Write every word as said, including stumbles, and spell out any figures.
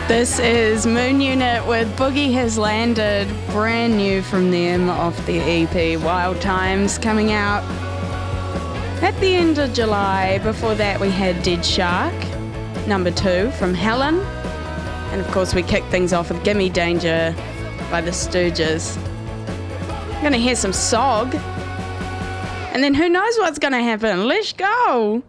This is Moon Unit with Boogie Has Landed, brand new from them off the E P Wild Times, coming out at the end of July. Before that we had Dead Shark, number two from Helen. And of course we kicked things off with Gimme Danger by the Stooges. I'm going to hear some S O G. And then who knows what's going to happen. Let's go!